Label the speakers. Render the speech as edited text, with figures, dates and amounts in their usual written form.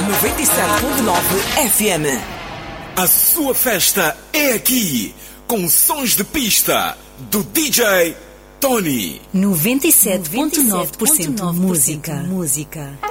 Speaker 1: 97.9 FM.
Speaker 2: A sua festa é aqui, com sons de pista do DJ Tony.
Speaker 3: 97.9% música.